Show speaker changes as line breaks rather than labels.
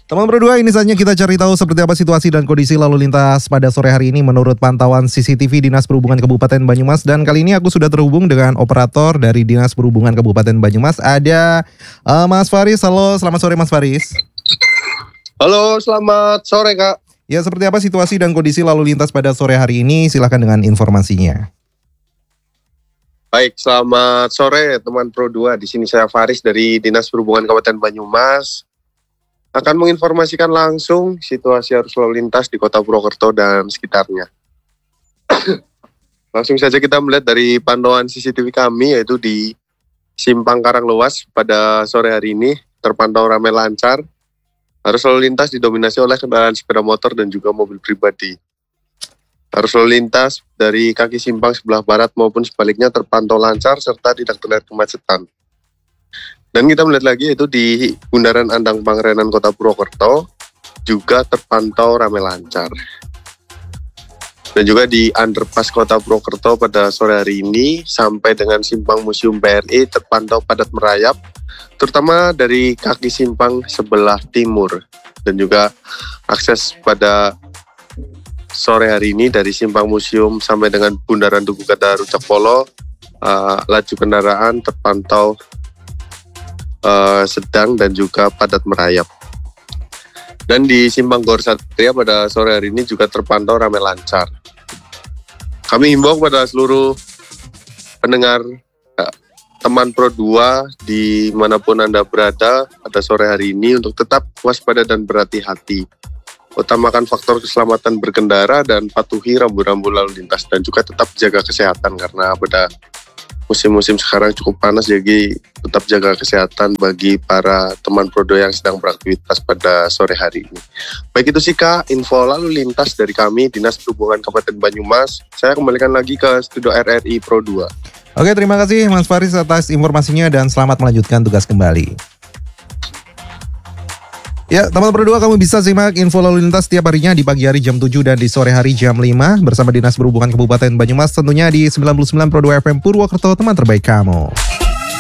Teman berdua, ini saatnya kita cari tahu seperti apa situasi dan kondisi lalu lintas pada sore hari ini menurut pantauan CCTV Dinas Perhubungan Kabupaten Banyumas. Dan kali ini aku sudah terhubung dengan operator dari Dinas Perhubungan Kabupaten Banyumas. Ada Mas Faris. Halo, selamat sore Mas Faris.
Halo, selamat sore Kak.
Ya, seperti apa situasi dan kondisi lalu lintas pada sore hari ini? Silakan dengan informasinya.
Baik, selamat sore teman Pro 2. Di sini saya Faris dari Dinas Perhubungan Kabupaten Banyumas. Akan menginformasikan langsung situasi arus lalu lintas di Kota Purwokerto dan sekitarnya. Langsung saja kita melihat dari pantauan CCTV kami, yaitu di Simpang Karanglewas pada sore hari ini terpantau ramai lancar. Arus lalu lintas didominasi oleh kendaraan sepeda motor dan juga mobil pribadi. Arus lalu lintas dari kaki simpang sebelah barat maupun sebaliknya terpantau lancar serta tidak terlihat kemacetan. Dan kita melihat lagi itu di Bundaran Andang Pangrenan Kota Purwokerto juga terpantau ramai lancar. Dan juga di underpass Kota Purwokerto pada sore hari ini sampai dengan Simpang Museum BRI terpantau padat merayap, terutama dari kaki simpang sebelah timur. Dan juga akses pada sore hari ini dari Simpang Museum sampai dengan Bundaran Tugu Kata Rucak Polo, laju kendaraan terpantau sedang dan juga padat merayap. Dan di Simpang Gor Satria pada sore hari ini juga terpantau ramai lancar. Kami himbau kepada seluruh pendengar teman Pro 2 dimanapun Anda berada pada sore hari ini untuk tetap waspada dan berhati-hati. Utamakan faktor keselamatan berkendara dan patuhi rambu-rambu lalu lintas dan juga tetap jaga kesehatan karena pada musim-musim sekarang cukup panas, jadi tetap jaga kesehatan bagi para teman Pro 2 yang sedang beraktivitas pada sore hari ini. Baik itu sih Kak, info lalu lintas dari kami Dinas Perhubungan Kabupaten Banyumas. Saya kembalikan lagi ke studio RRI Pro 2.
Oke, terima kasih Mas Faris atas informasinya dan selamat melanjutkan tugas kembali. Ya, teman berdua, kamu bisa simak info lalu lintas setiap harinya di pagi hari jam 7 dan di sore hari jam 5 bersama Dinas Perhubungan Kabupaten Banyumas tentunya di 99 Pro 2 FM Purwokerto, teman terbaik kamu.